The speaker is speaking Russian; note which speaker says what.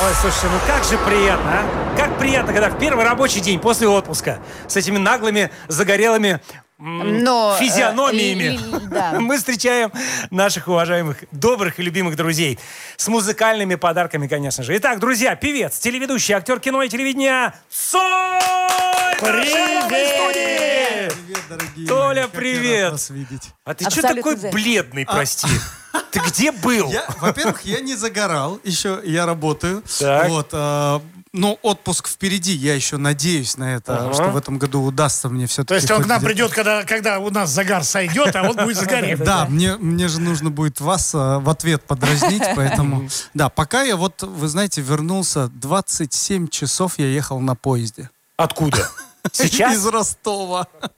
Speaker 1: Ой, слушайте, ну как же приятно, а? Как приятно, когда в первый рабочий день после отпуска с этими наглыми, загорелыми физиономиями
Speaker 2: да.
Speaker 1: мы встречаем наших уважаемых, добрых и любимых друзей. С музыкальными подарками, конечно же. Итак, друзья, певец, телеведущий, актер кино и телевидения Цой!
Speaker 3: Привет!
Speaker 4: Привет, дорогие
Speaker 1: Толя,
Speaker 4: мои, как
Speaker 1: привет!
Speaker 4: я рад вас видеть.
Speaker 1: А ты что
Speaker 2: Абсолютно
Speaker 1: такой
Speaker 2: зе.
Speaker 1: бледный, прости? Ты где был?
Speaker 4: Во-первых, я не загорал, еще я работаю.
Speaker 1: Так.
Speaker 4: Вот, ну, отпуск впереди, я еще надеюсь на это,
Speaker 1: Ага.
Speaker 4: что в этом году удастся мне все-таки.
Speaker 3: То есть он к нам придет, когда у нас загар сойдет, а он будет загорем.
Speaker 4: Да, мне же нужно будет вас в ответ подразнить, поэтому... Да, пока я вот, вы знаете, вернулся, 27 часов я ехал на поезде.
Speaker 1: Откуда? Сейчас?
Speaker 4: Из Ростова.